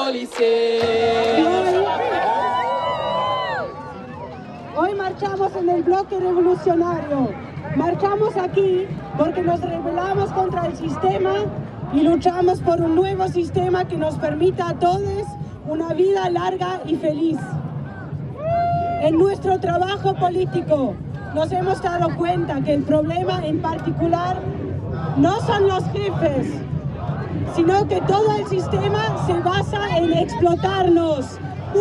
Hoy marchamos en el bloque revolucionario. Marchamos aquí porque nos rebelamos contra el sistema y luchamos por un nuevo sistema que nos permita a todos una vida larga y feliz. En nuestro trabajo político nos hemos dado cuenta que el problema en particular no son los jefes, sino que todo el sistema se basa en explotarnos.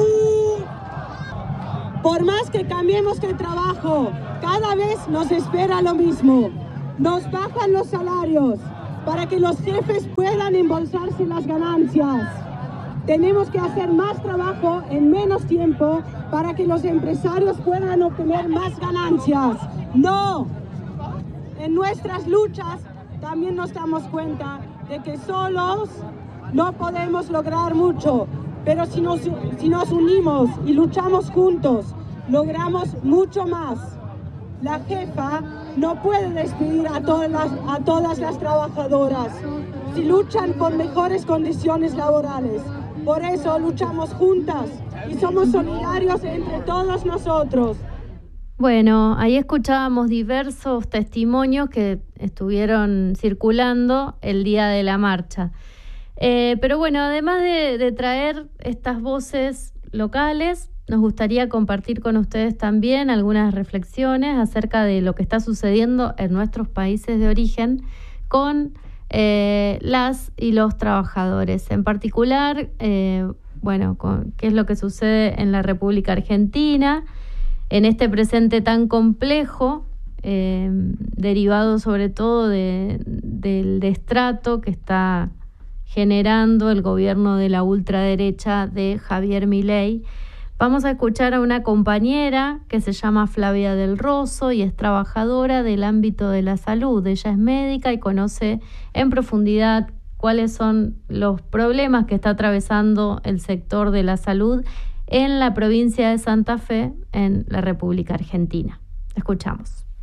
Por más que cambiemos de trabajo, cada vez nos espera lo mismo. Nos bajan los salarios para que los jefes puedan embolsarse las ganancias. Tenemos que hacer más trabajo en menos tiempo para que los empresarios puedan obtener más ganancias. ¡No! En nuestras luchas también nos damos cuenta de que solos no podemos lograr mucho, pero si nos unimos y luchamos juntos, logramos mucho más. La jefa no puede despedir a todas las trabajadoras si luchan por mejores condiciones laborales. Por eso luchamos juntas y somos solidarios entre todos nosotros. Bueno, ahí escuchábamos diversos testimonios que estuvieron circulando el día de la marcha. Pero bueno, además de traer estas voces locales, nos gustaría compartir con ustedes también algunas reflexiones acerca de lo que está sucediendo en nuestros países de origen con las y los trabajadores. En particular, con qué es lo que sucede en la República Argentina, en este presente tan complejo, derivado sobre todo del destrato que está generando el gobierno de la ultraderecha de Javier Milei. Vamos a escuchar a una compañera que se llama Flavia del Rosso y es trabajadora del ámbito de la salud. Ella es médica y conoce en profundidad cuáles son los problemas que está atravesando el sector de la salud en la provincia de Santa Fe, en la República Argentina. Escuchamos.